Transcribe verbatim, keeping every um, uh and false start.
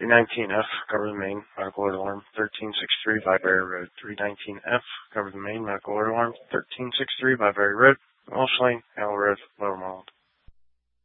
three nineteen F, cover the main, medical order alarm, thirteen sixty-three Byberry Road. three nineteen F, cover the main, medical order alarm, thirteen sixty-three Byberry Road, Walsh Lane, Howell Road, Lower Moreland.